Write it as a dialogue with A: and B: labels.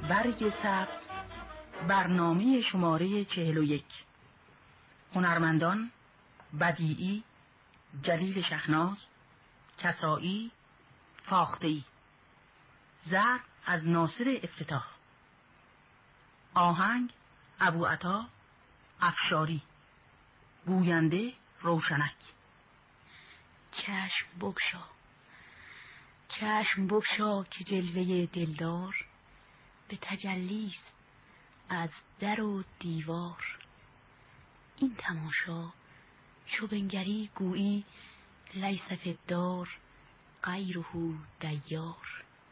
A: برگ سبز برنامه شماره 41. هنرمندان: بدیعی جلیل شهناز، کسایی، فاخته‌ای. ضرب از ناصر افتتاح. آهنگ ابوعطا افشاری. گوینده روشنک.
B: چشم بگشا، چشم بگشا که جلوه دلدار به تجلیست از در و دیوار. این تماشا چو بنگری گویی لیس فی الدار غیره دیار.